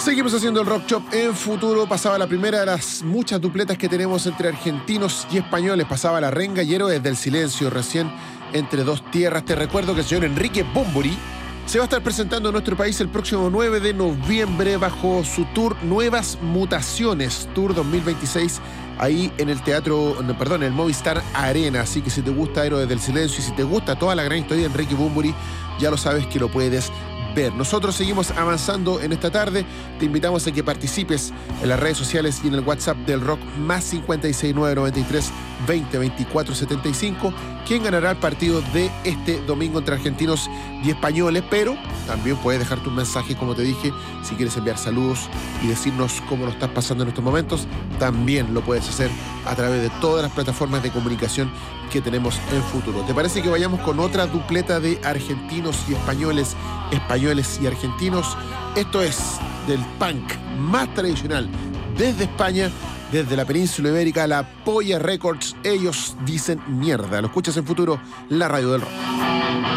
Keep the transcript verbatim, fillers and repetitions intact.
Seguimos haciendo el Rock Shop en Futuro. Pasaba la primera de las muchas dupletas que tenemos entre argentinos y españoles. Pasaba La Renga y Héroes del Silencio, recién Entre Dos Tierras. Te recuerdo que el señor Enrique Bunbury se va a estar presentando en nuestro país el próximo nueve de noviembre bajo su tour Nuevas Mutaciones, Tour dos mil veintiséis, ahí en el teatro, no, perdón, en el Movistar Arena. Así que si te gusta Héroes del Silencio y si te gusta toda la gran historia de Enrique Bunbury, ya lo sabes que lo puedes ver. Nosotros seguimos avanzando en esta tarde. Te invitamos a que participes en las redes sociales y en el WhatsApp del Rock más cincuenta y seis, nueve noventa y tres, veinte, veinticuatro, setenta y cinco. ¿Quién ganará el partido de este domingo entre argentinos y españoles? Pero también puedes dejar tu mensaje, como te dije, si quieres enviar saludos y decirnos cómo lo estás pasando en estos momentos, también lo puedes hacer a través de todas las plataformas de comunicación que tenemos en Futuro. ¿Te parece que vayamos con otra dupleta de argentinos y españoles, españoles y argentinos? Esto es del punk más tradicional desde España, desde la península ibérica, la Polla Records. Ellos dicen mierda. Lo escuchas en Futuro, la radio del rock.